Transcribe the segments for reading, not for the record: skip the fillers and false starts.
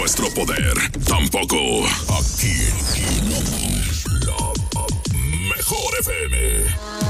nuestro poder tampoco. Aquí nomás la mejor FM.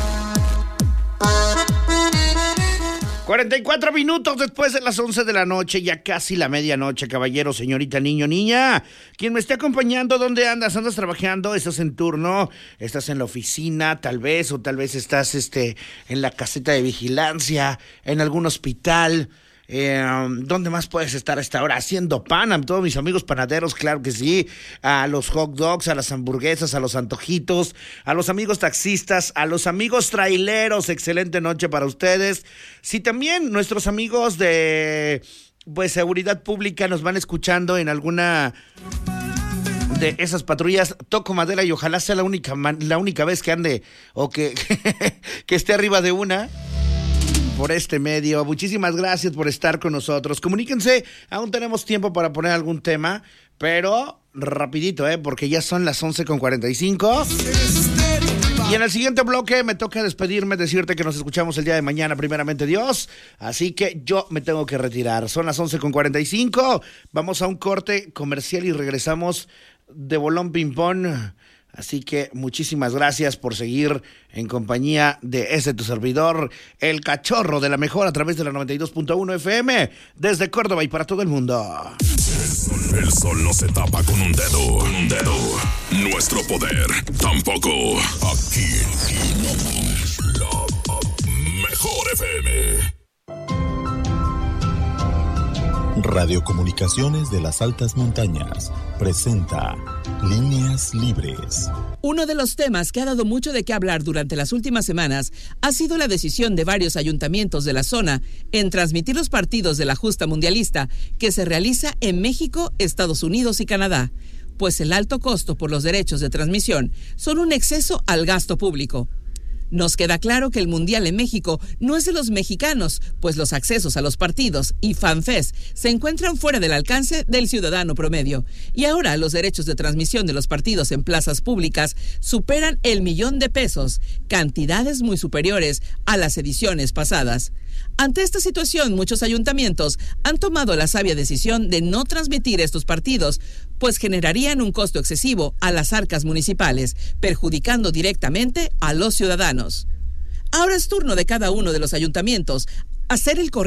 44 minutos después de las 11 de la noche, ya casi la medianoche, caballero, señorita, niño, niña. Quien me esté acompañando, ¿dónde andas? ¿Andas trabajando? ¿Estás en turno? ¿Estás en la oficina, tal vez? O tal vez estás en la caseta de vigilancia, en algún hospital. ¿Dónde más puedes estar a esta hora? Haciendo pan. A todos mis amigos panaderos, claro que sí. A los hot dogs, a las hamburguesas, a los antojitos, a los amigos taxistas, a los amigos traileros. Excelente noche para ustedes. Sí, también nuestros amigos de seguridad pública nos van escuchando en alguna de esas patrullas. Toco madera y ojalá sea la única vez que ande o que esté arriba de una por este medio. Muchísimas gracias por estar con nosotros. Comuníquense, aún tenemos tiempo para poner algún tema, pero rapidito, porque ya son las 11:45. Y en el siguiente bloque me toca despedirme, decirte que nos escuchamos el día de mañana, primeramente Dios. Así que yo me tengo que retirar. Son las 11:45. Vamos a un corte comercial y regresamos de bolón ping-pong. Así que muchísimas gracias por seguir en compañía de tu servidor, el cachorro de la mejor, a través de la 92.1 FM, desde Córdoba y para todo el mundo. El sol no se tapa con un dedo. Nuestro poder tampoco. Aquí nomás la mejor FM. Radiocomunicaciones de las Altas Montañas presenta Líneas Libres. Uno de los temas que ha dado mucho de qué hablar durante las últimas semanas ha sido la decisión de varios ayuntamientos de la zona en transmitir los partidos de la justa mundialista que se realiza en México, Estados Unidos y Canadá, pues el alto costo por los derechos de transmisión son un exceso al gasto público. Nos queda claro que el Mundial en México no es de los mexicanos, pues los accesos a los partidos y FanFest se encuentran fuera del alcance del ciudadano promedio. Y ahora los derechos de transmisión de los partidos en plazas públicas superan el $1,000,000, cantidades muy superiores a las ediciones pasadas. Ante esta situación, muchos ayuntamientos han tomado la sabia decisión de no transmitir estos partidos, pues generarían un costo excesivo a las arcas municipales, perjudicando directamente a los ciudadanos. Ahora es turno de cada uno de los ayuntamientos hacer el correcto